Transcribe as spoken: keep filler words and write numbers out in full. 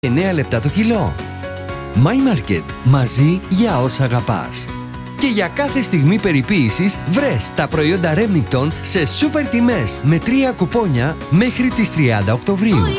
εννέα λεπτά το κιλό. My Market. Μαζί για όσα αγαπάς. Και για κάθε στιγμή περιποίησης βρες τα προϊόντα Remington σε σούπερ τιμές με τρία κουπόνια μέχρι τις τριάντα Οκτωβρίου.